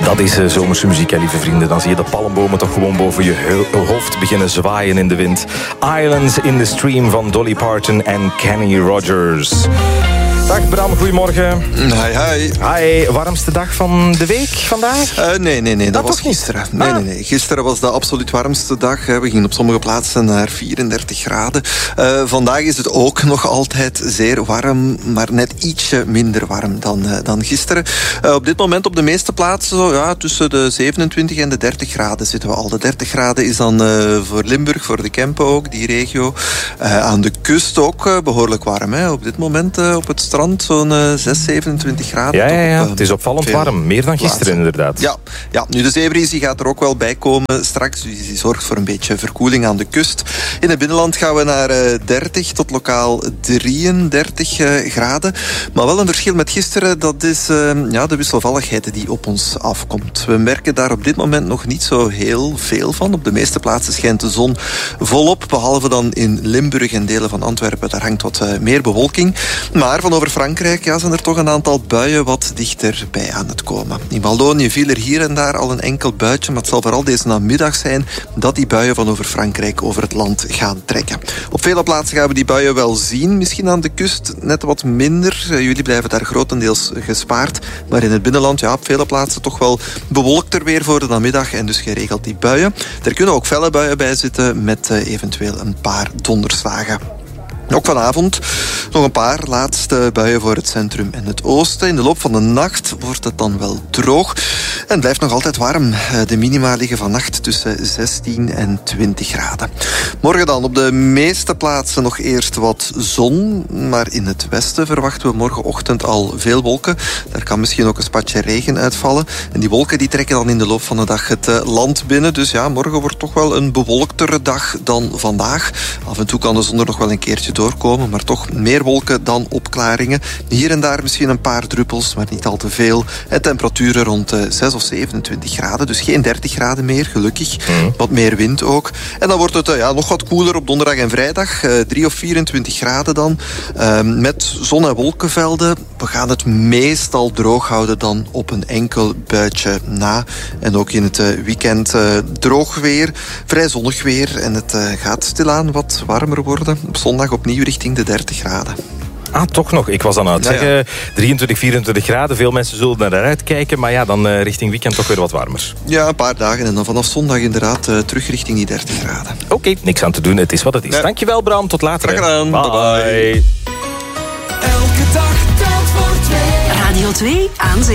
Dat is zomerse muziek, hè, lieve vrienden. Dan zie je de palmbomen toch gewoon boven je hoofd beginnen zwaaien in de wind. Islands in the Stream van Dolly Parton en Kenny Rogers. Dag Bram, goedemorgen. Hi. Hi, warmste dag van de week vandaag? Nee, dat was gisteren. Nee. Gisteren was de absoluut warmste dag. We gingen op sommige plaatsen naar 34 graden. Vandaag is het ook nog altijd zeer warm, maar net ietsje minder warm dan gisteren. Op dit moment op de meeste plaatsen tussen de 27 en de 30 graden zitten we al. De 30 graden is dan voor Limburg, voor de Kempen ook, die regio. Aan de kust ook behoorlijk warm. Hè. Op dit moment op het strand zo'n 27 graden. Ja, het is opvallend warm. Meer dan gisteren inderdaad. Ja, nu de zeebries die gaat er ook wel bij komen straks. Dus die zorgt voor een beetje verkoeling aan de kust. In het binnenland gaan we naar 30 tot lokaal 33 graden. Maar wel een verschil met gisteren. Dat is de wisselvalligheid die op ons afkomt. We merken daar op dit moment nog niet zo heel veel van. Op de meeste plaatsen schijnt de zon volop. Behalve dan in Limburg en delen van Antwerpen. Daar hangt wat meer bewolking. Maar van over Frankrijk zijn er toch een aantal buien wat dichterbij aan het komen. In Wallonië viel er hier en daar al een enkel buitje, maar het zal vooral deze namiddag zijn dat die buien van over Frankrijk over het land gaan trekken. Op vele plaatsen gaan we die buien wel zien, misschien aan de kust net wat minder. Jullie blijven daar grotendeels gespaard, maar in het binnenland op vele plaatsen toch wel bewolkter weer voor de namiddag en dus geregeld die buien. Er kunnen ook felle buien bij zitten met eventueel een paar donderslagen. Ook vanavond nog een paar laatste buien voor het centrum en het oosten. In de loop van de nacht wordt het dan wel droog. En het blijft nog altijd warm. De minima liggen vannacht tussen 16 en 20 graden. Morgen dan op de meeste plaatsen nog eerst wat zon. Maar in het westen verwachten we morgenochtend al veel wolken. Daar kan misschien ook een spatje regen uitvallen. En die wolken die trekken dan in de loop van de dag het land binnen. Dus morgen wordt toch wel een bewolktere dag dan vandaag. Af en toe kan de zon er nog wel een keertje doorkomen, maar toch meer wolken dan opklaringen. Hier en daar misschien een paar druppels, maar niet al te veel. En temperaturen rond 6 of 27 graden, dus geen 30 graden meer, gelukkig. Wat meer wind ook. En dan wordt het nog wat koeler op donderdag en vrijdag. 3 of 24 graden dan. Met zon- en wolkenvelden. We gaan het meestal droog houden dan op een enkel buitje na. En ook in het weekend droog weer. Vrij zonnig weer. En het gaat stilaan wat warmer worden. Op zondag opnieuw richting de 30 graden. Toch nog. Ik was aan het zeggen, 23, 24 graden. Veel mensen zullen naar uitkijken. Maar dan richting weekend toch weer wat warmer. Ja, een paar dagen. En dan vanaf zondag inderdaad terug richting die 30 graden. Oké, niks aan te doen. Het is wat het is. Dankjewel Bram, tot later. Graag gedaan. Bye. Elke dag telt voor twee. Radio 2 aan zee.